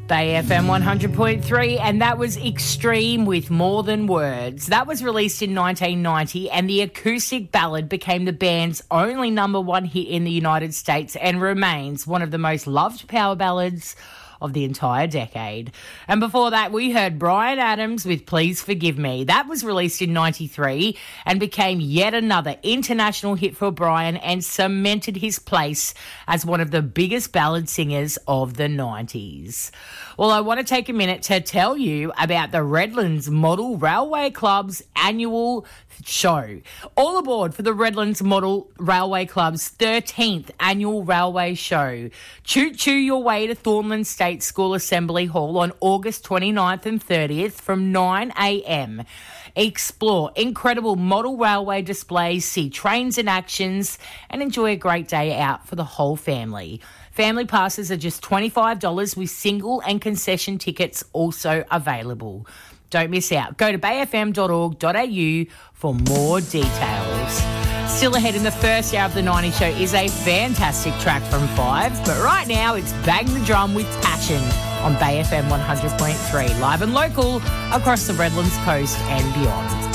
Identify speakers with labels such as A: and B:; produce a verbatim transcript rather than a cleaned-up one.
A: Bay F M one hundred point three, and that was Extreme with More Than Words. That was released in nineteen ninety, and the acoustic ballad became the band's only number one hit in the United States and remains one of the most loved power ballads of the entire decade. And before that, we heard Bryan Adams with Please Forgive Me. That was released in ninety-three and became yet another international hit for Bryan and cemented his place as one of the biggest ballad singers of the nineties. Well, I want to take a minute to tell you about the Redlands Model Railway Club's annual show. All aboard for the Redlands Model Railway Club's thirteenth annual railway show. Choo choo your way to Thornland State School Assembly Hall on August twenty-ninth and thirtieth from nine a.m. Explore incredible model railway displays, see trains in actions, and enjoy a great day out for the whole family. Family passes are just twenty-five dollars with single and concession tickets also available. Don't miss out. Go to bay f m dot org dot a u for more details. Still ahead in the first hour of the nineties show is a fantastic track from Five, but right now it's Bang the Drum with Passion on Bay F M one hundred point three, live and local across the Redlands coast and beyond.